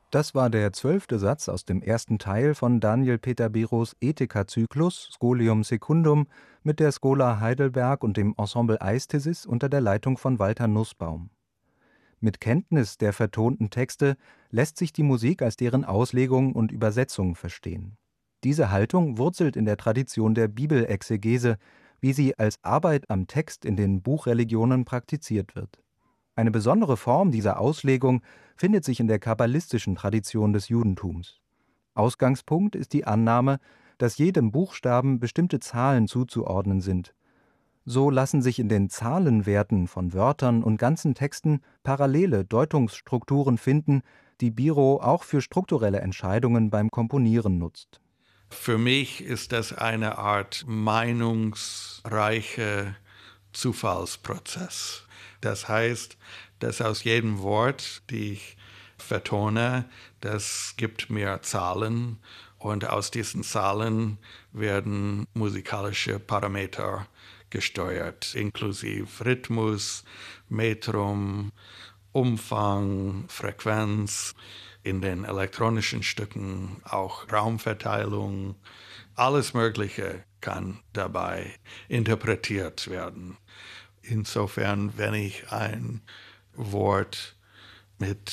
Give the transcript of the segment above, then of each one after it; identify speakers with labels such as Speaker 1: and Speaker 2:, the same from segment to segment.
Speaker 1: Das war der 12. Satz aus dem ersten Teil von Daniel Peter Biros Ethika-Zyklus Scholium Secundum mit der Schola Heidelberg und dem Ensemble Aesthesis unter der Leitung von Walter Nussbaum. Mit Kenntnis der vertonten Texte lässt sich die Musik als deren Auslegung und Übersetzung verstehen. Diese Haltung wurzelt in der Tradition der Bibelexegese, wie sie als Arbeit am Text in den Buchreligionen praktiziert wird. Eine besondere Form dieser Auslegung findet sich in der kabbalistischen Tradition des Judentums. Ausgangspunkt ist die Annahme, dass jedem Buchstaben bestimmte Zahlen zuzuordnen sind. So lassen sich in den Zahlenwerten von Wörtern und ganzen Texten parallele Deutungsstrukturen finden, die Biro auch für strukturelle Entscheidungen beim Komponieren nutzt.
Speaker 2: Für mich ist das eine Art meinungsreicher Zufallsprozess. Das heißt, dass aus jedem Wort, die ich vertone, das gibt mir Zahlen und aus diesen Zahlen werden musikalische Parameter gesteuert, inklusive Rhythmus, Metrum, Umfang, Frequenz, in den elektronischen Stücken auch Raumverteilung. Alles Mögliche kann dabei interpretiert werden. Insofern, wenn ich ein Wort mit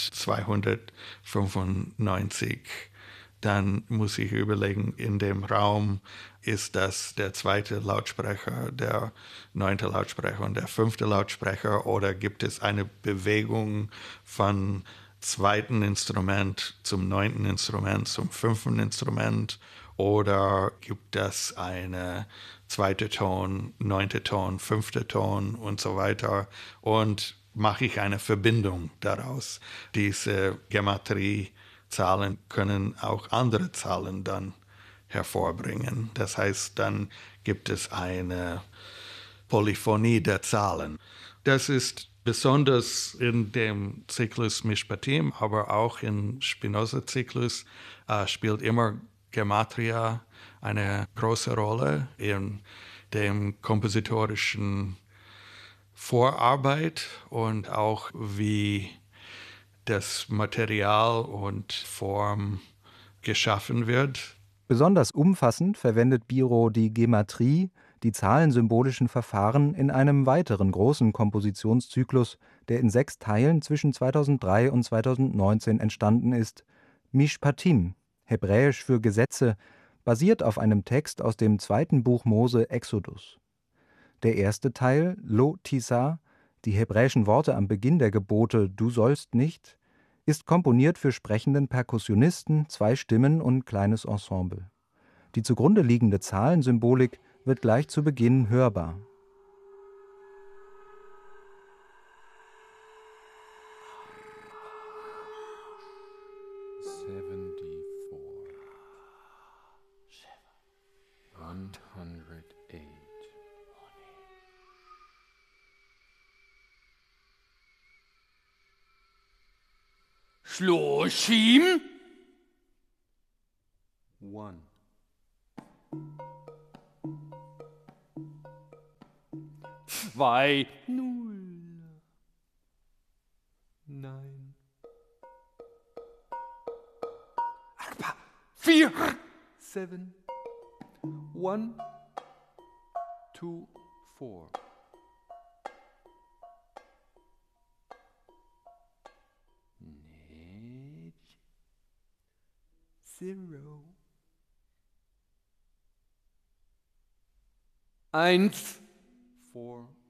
Speaker 2: 295, dann muss ich überlegen, in dem Raum ist das der zweite Lautsprecher, der 9. Lautsprecher und der 5. Lautsprecher, oder gibt es eine Bewegung von zweiten Instrument zum 9. Instrument, zum 5. Instrument, oder gibt es eine zweite Ton, 9. Ton, 5. Ton und so weiter, und mache ich eine Verbindung daraus. Diese Gematrie-Zahlen können auch andere Zahlen dann hervorbringen. Das heißt, dann gibt es eine Polyphonie der Zahlen. Das ist besonders in dem Zyklus Mishpatim, aber auch im Spinoza-Zyklus spielt immer Gematria eine große Rolle in dem kompositorischen Vorarbeit und auch wie das Material und Form geschaffen wird.
Speaker 1: Besonders umfassend verwendet Biro die Gematrie, die zahlensymbolischen Verfahren, in einem weiteren großen Kompositionszyklus, der in 6 Teilen zwischen 2003 und 2019 entstanden ist, Mishpatim, hebräisch für Gesetze, basiert auf einem Text aus dem 2. Buch Mose Exodus. Der erste Teil, Lo Tisa, die hebräischen Worte am Beginn der Gebote Du sollst nicht, ist komponiert für sprechenden Perkussionisten, 2 Stimmen und kleines Ensemble. Die zugrunde liegende Zahlensymbolik wird gleich zu Beginn hörbar.
Speaker 3: Shloshim?
Speaker 4: 1.
Speaker 3: 2.
Speaker 4: 9.
Speaker 3: 4.
Speaker 4: 7. 1. 2. 4. Nicht. 0.
Speaker 3: 1.
Speaker 4: 4.